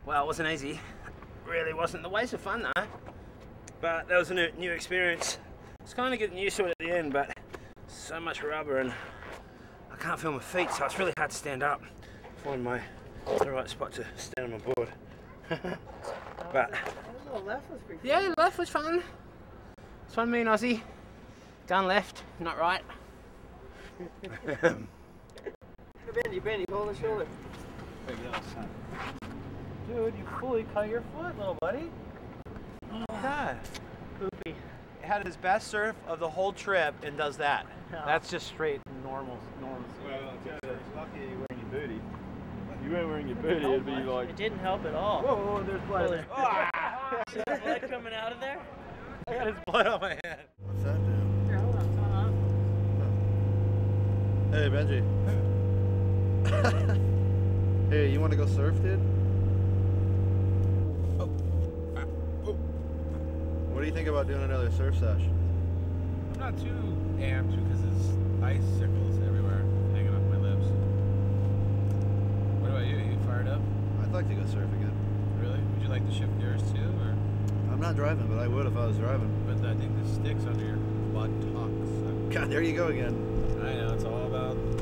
Well, it wasn't easy. Really wasn't. The waves were fun though. But that was a new experience. It's kind of getting used to it at the end, but so much rubber and I can't feel my feet, so it's really hard to stand up. Find the right spot to stand on my board. But the left was pretty fun. yeah, left was fun. It's fun being Aussie. Going left, not right. Benny, hold the shoulder. There you go, son. Dude, you fully cut your foot, little buddy. Oh, God. Poopy. Had his best surf of the whole trip and does that. Oh. That's just straight normalcy. Well, it's lucky you're wearing your booty. If you weren't wearing your booty, it'd be like... It didn't help at all. Whoa, there's blood. There's blood coming out of there? I got his blood on my hand. What's that do? Here, hold on. Hey, Benji. Hey, you want to go surf, dude? What do you think about doing another surf sesh? I'm not too amped because there's icicles everywhere hanging off my lips. What about you? You fired up? I'd like to go surf again. Really? Would you like to shift gears too, or? I'm not driving, but I would if I was driving. But I think the sticks under your buttocks. God, there you go again. I know, it's all about